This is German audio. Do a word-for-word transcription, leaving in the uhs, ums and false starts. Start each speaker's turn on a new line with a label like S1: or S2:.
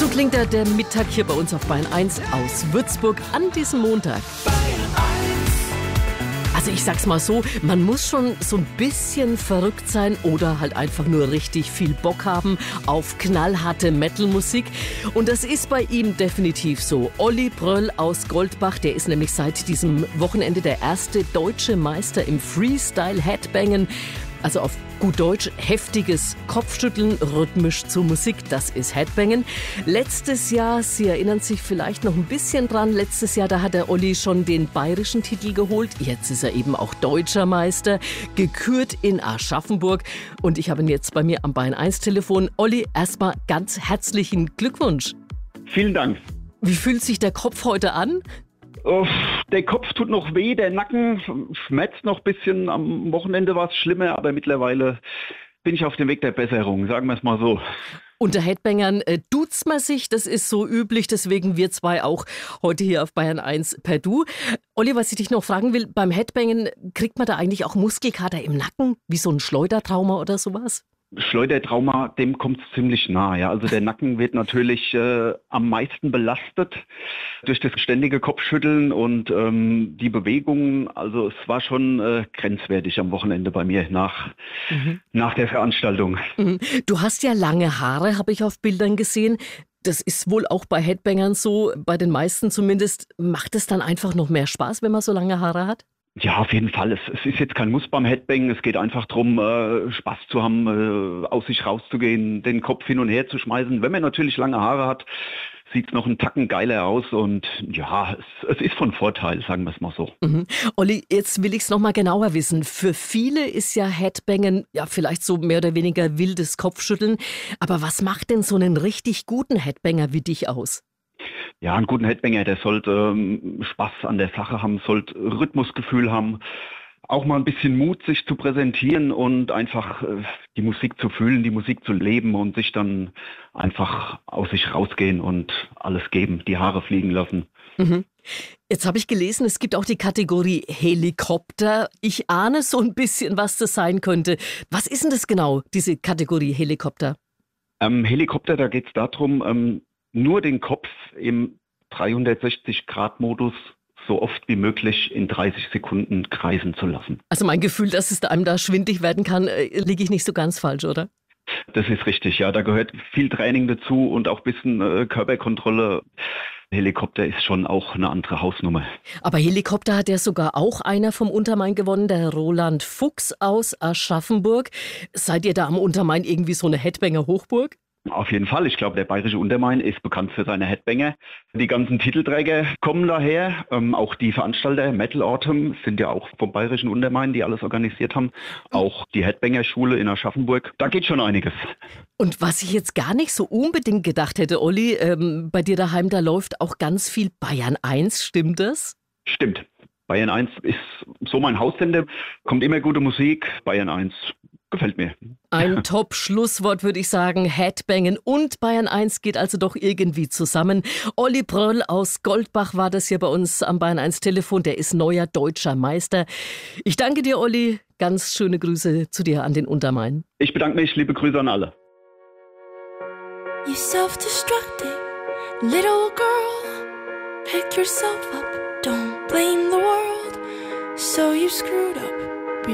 S1: So klingt da der Mittag hier bei uns auf Bayern eins aus Würzburg an diesem Montag. Also ich sag's mal so, man muss schon so ein bisschen verrückt sein oder halt einfach nur richtig viel Bock haben auf knallharte Metal-Musik. Und das ist bei ihm definitiv so. Olli Bröll aus Goldbach, der ist nämlich seit diesem Wochenende der erste deutsche Meister im Freestyle-Headbangen. Also auf gut Deutsch heftiges Kopfschütteln, rhythmisch zur Musik, das ist Headbangen. Letztes Jahr, Sie erinnern sich vielleicht noch ein bisschen dran, letztes Jahr, da hat der Olli schon den bayerischen Titel geholt. Jetzt ist er eben auch deutscher Meister, gekürt in Aschaffenburg. Und ich habe ihn jetzt bei mir am Bayern eins Telefon. Olli, erstmal ganz herzlichen Glückwunsch.
S2: Vielen Dank.
S1: Wie fühlt sich der Kopf heute an?
S2: Oh, der Kopf tut noch weh, der Nacken schmerzt noch ein bisschen. Am Wochenende war es schlimmer, aber mittlerweile bin ich auf dem Weg der Besserung, sagen wir es mal so.
S1: Unter Headbangern äh, duzt man sich, das ist so üblich, deswegen wir zwei auch heute hier auf Bayern eins per Du. Olli, was ich dich noch fragen will, beim Headbangen kriegt man da eigentlich auch Muskelkater im Nacken, wie so ein Schleudertrauma oder sowas?
S2: Schleudertrauma, dem kommt es ziemlich nah. Ja. Also der Nacken wird natürlich äh, am meisten belastet durch das ständige Kopfschütteln und ähm, die Bewegungen. Also es war schon äh, grenzwertig am Wochenende bei mir nach, mhm. nach der Veranstaltung.
S1: Mhm. Du hast ja lange Haare, habe ich auf Bildern gesehen. Das ist wohl auch bei Headbangern so, bei den meisten zumindest. Macht es dann einfach noch mehr Spaß, wenn man so lange Haare hat?
S2: Ja, auf jeden Fall. Es, es ist jetzt kein Muss beim Headbang. Es geht einfach darum, äh, Spaß zu haben, äh, aus sich rauszugehen, den Kopf hin und her zu schmeißen. Wenn man natürlich lange Haare hat, sieht es noch einen Tacken geiler aus. Und ja, es, es ist von Vorteil, sagen wir es mal so.
S1: Mhm. Olli, jetzt will ich es noch mal genauer wissen. Für viele ist ja Headbangen ja vielleicht so mehr oder weniger wildes Kopfschütteln. Aber was macht denn so einen richtig guten Headbanger wie dich aus?
S2: Ja, einen guten Headbanger, der sollte ähm, Spaß an der Sache haben, sollte Rhythmusgefühl haben, auch mal ein bisschen Mut, sich zu präsentieren und einfach äh, die Musik zu fühlen, die Musik zu leben und sich dann einfach aus sich rausgehen und alles geben, die Haare fliegen lassen.
S1: Mhm. Jetzt habe ich gelesen, es gibt auch die Kategorie Helikopter. Ich ahne so ein bisschen, was das sein könnte. Was ist denn das genau, diese Kategorie Helikopter?
S2: Ähm, Helikopter, da geht es darum, ähm, nur den Kopf im dreihundertsechzig Grad Modus so oft wie möglich in dreißig Sekunden kreisen zu lassen.
S1: Also mein Gefühl, dass es einem da schwindig werden kann, äh, liege ich nicht so ganz falsch, oder?
S2: Das ist richtig, ja. Da gehört viel Training dazu und auch ein bisschen äh, Körperkontrolle. Helikopter ist schon auch eine andere Hausnummer.
S1: Aber Helikopter hat ja sogar auch einer vom Untermain gewonnen, der Roland Fuchs aus Aschaffenburg. Seid ihr da am Untermain irgendwie so eine Headbanger-Hochburg?
S2: Auf jeden Fall. Ich glaube, der bayerische Untermain ist bekannt für seine Headbanger. Die ganzen Titelträger kommen daher. Ähm, auch die Veranstalter, Metal Autumn, sind ja auch vom bayerischen Untermain, die alles organisiert haben. Auch die Headbanger-Schule in Aschaffenburg. Da geht schon einiges.
S1: Und was ich jetzt gar nicht so unbedingt gedacht hätte, Olli, ähm, bei dir daheim, da läuft auch ganz viel Bayern eins, stimmt das?
S2: Stimmt. Bayern eins ist so mein Haussender. Kommt immer gute Musik. Bayern eins gefällt mir.
S1: Ein Top-Schlusswort, würde ich sagen. Headbangen und Bayern eins geht also doch irgendwie zusammen. Olli Bröll aus Goldbach war das hier bei uns am Bayern eins Telefon. Der ist neuer deutscher Meister. Ich danke dir, Olli. Ganz schöne Grüße zu dir an den Untermain.
S2: Ich bedanke mich. Liebe Grüße an alle.
S3: You self-destructing little girl. Pick yourself up. Don't blame the world. So you screwed up.